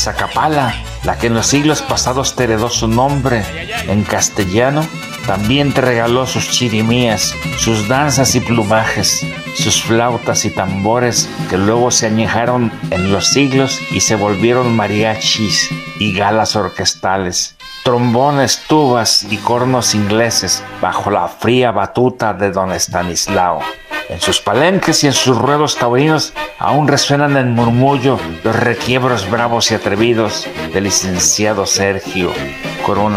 Zacapala, la que en los siglos pasados te heredó su nombre en castellano, también te regaló sus chirimías, sus danzas y plumajes, sus flautas y tambores que luego se añejaron en los siglos y se volvieron mariachis y galas orquestales, trombones, tubas y cornos ingleses bajo la fría batuta de don Estanislao. En sus palenques y en sus ruedos taurinos aún resuenan en murmullo los requiebros bravos y atrevidos del licenciado Sergio Corona.